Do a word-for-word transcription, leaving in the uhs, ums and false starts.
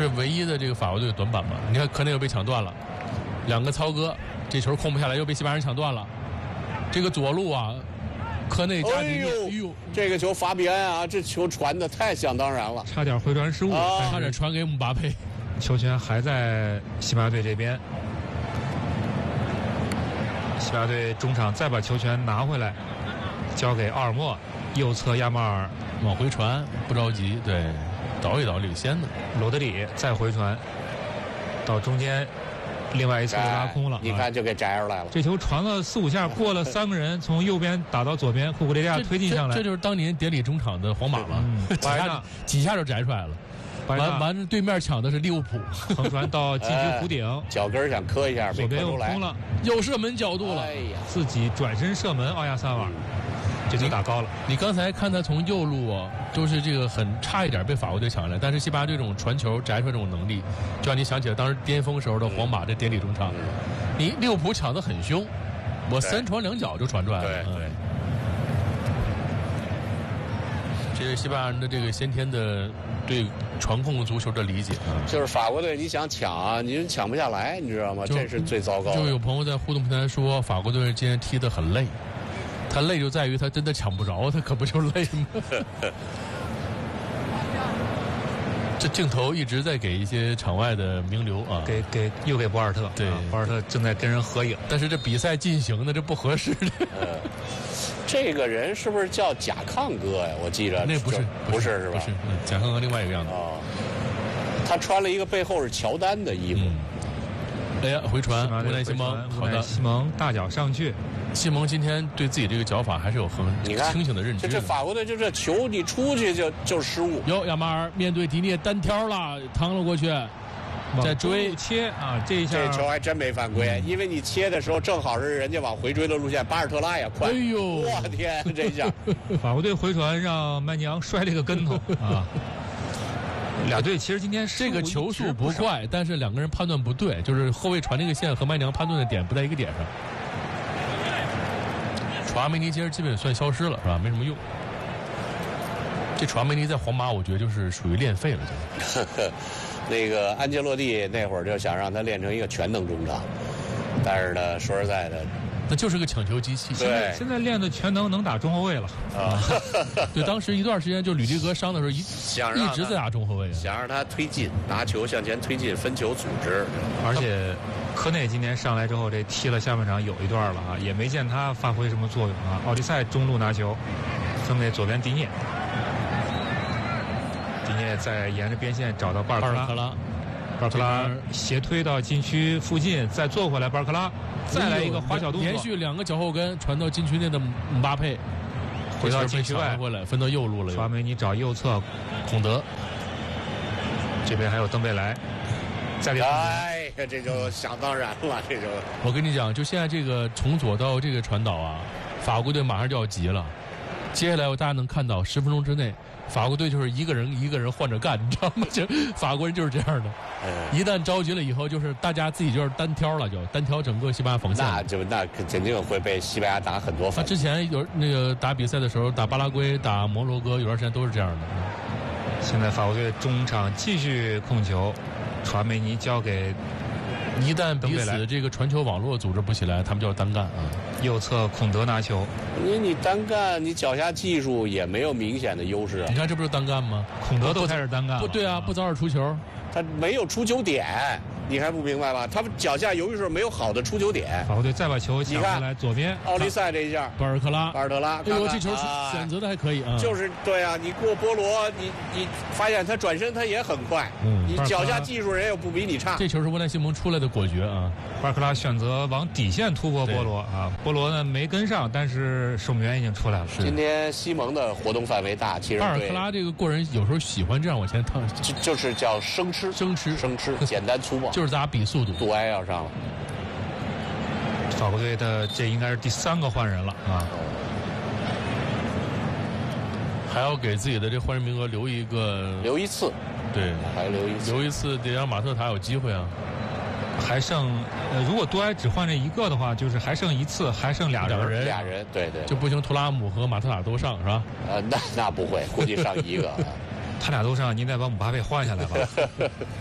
就是唯一的这个法国队的短板嘛。你看科内又被抢断了，两个操哥，这球控不下来，又被西班牙人抢断了。这个左路啊，科内加迪涅，哎呦， 这个球法比安啊，这球传的太想当然了， 差点回传失误， 啊、差点传给姆巴佩。 球权还在西班牙队这边。西班牙队中场再把球权拿回来，交给奥尔莫，右侧亚马尔往回传，不着急，对，倒一倒领先的。 罗德里再回传到中间，另外一侧就拉空了， 你看就给摘出来了。 这球传了四五下，过了三个人，从右边打到左边，库库雷利亚推进上来， 这就是当年典礼中场的皇马嘛，嗯、几下几下就摘出来了。完完，对面抢的是利物浦， 横传到禁区弧顶， 哎、脚跟想磕一下， 左边又空了， 又射门角度了， 哎呀， 自己转身射门，奥亚萨瓦，这就打高了。 你刚才看他从右路啊，就是这个很差一点被法国队抢下来，但是西班牙队这种传球摘出来这种能力，就让你想起了当时巅峰时候的皇马这典礼中场，你利物浦抢得很凶，我三传两脚就传出来了。 对对。嗯， 这是西班牙人的这个先天的对传控足球的理解啊， 就是法国队你想抢啊，你抢不下来，你知道吗？这是最糟糕的。 就有朋友在互动平台说，法国队今天踢得很累，他累就在于他真的抢不着，他可不就累吗？这镜头一直在给一些场外的名流啊， 给给又给博尔特， 对， 啊、博尔特正在跟人合影， 但是这比赛进行的这不合适的。 呃这个人是不是叫贾康哥呀？我记着那不是， 不是是吧？ 不是，嗯，贾康哥另外一个样子。 哦，他穿了一个背后是乔丹的衣服。 嗯、哎呀，回传，乌奈西蒙，好的， 西蒙大脚上去。 西蒙今天对自己这个脚法还是有很清醒的认知的。 这这法国队就这球你出去就就失误。 哟，亚马尔面对迪涅单挑了，趟了过去。在追切啊，这一下这球还真没犯规，嗯、因为你切的时候正好是人家往回追的路线，巴尔特拉也快。 哎呦， 我天，这一下， 法国队回传让麦尼昂摔了一个跟头啊！俩队其实今天这个球速不快，但是两个人判断不对，就是后卫传这个线和麦尼昂判断的点不在一个点上。楚阿梅尼今儿基本算消失了，是吧？没什么用。这楚阿梅尼在皇马，我觉得就是属于练废了，就。 那个安切洛蒂那会儿就想让他练成一个全能中场，但是呢，说实在的， 那就是个抢球机器。 对， 现在练的全能能打中后卫了啊！ 对，当时一段时间就吕迪格伤的时候，一想一直在打中后卫， 想让他推进，拿球向前推进，分球组织。 而且科内今年上来之后，这踢了下半场有一段了啊，也没见他发挥什么作用啊。奥迪赛中路拿球，分给左边迪涅。迪涅在沿着边线找到巴尔克拉，巴尔克拉斜推到禁区附近，再做回来，巴尔克拉再来一个滑脚动作， 连续两个脚后跟传到禁区内的姆巴佩， 回到禁区外， 回来分到右路了。 传梅尼找右侧， 孔德， 这边还有登贝莱，再给。 哎呀，这就想当然了，这就。 我跟你讲，就现在这个从左到这个传导啊，法国队马上就要急了。接下来大家能看到，十分钟之内，法国队就是一个人一个人换着干，你知道吗？就法国人就是这样的， 嗯、 一旦着急了以后，就是大家自己就是单挑了，就单挑整个西班牙防线。 那就那肯定会被西班牙打很多分。 他之前有那个打比赛的时候，打巴拉圭、打摩洛哥，有段时间都是这样的。 现在法国队中场继续控球，传梅尼交给。 一旦彼此这个传球网络组织不起来，他们就要单干啊。 右侧孔德拿球， 你你单干，你脚下技术也没有明显的优势、啊。 你看这不是单干吗？ 孔德都开始单干了。 不对啊，不早点出球， 他没有出球点，你还不明白吧？他们脚下由于是没有好的出球点。 法国队再把球抢回来，左边奥利塞这一下， 巴尔克拉， 巴尔特拉， 哎呦，这球选择的还可以啊。 就是对啊，你过波罗，你你发现他转身他也很快，嗯，你脚下技术人又不比你差。 这球是乌奈西蒙出来的果决啊。 巴尔克拉选择往底线突破波罗啊，波罗呢没跟上，但是守门员已经出来了。 今天西蒙的活动范围大，其实巴尔克拉这个过人有时候喜欢这样往前趟， 就就是叫生吃， 生吃， 生吃，简单粗暴， 就是咱俩比速度。 杜埃要上了， 法国队的这应该是第三个换人了啊， 还要给自己的这换人名额留一个， 留一次， 对， 还留一次， 留一次得让马特塔有机会啊。 还剩，呃，如果杜埃只换这一个的话，就是还剩一次，还剩俩人， 人俩人，对对， 就不行。图拉姆和马特塔都上是吧？ 呃，那那不会，估计上一个。 他俩都上，您再把姆巴佩换下来吧。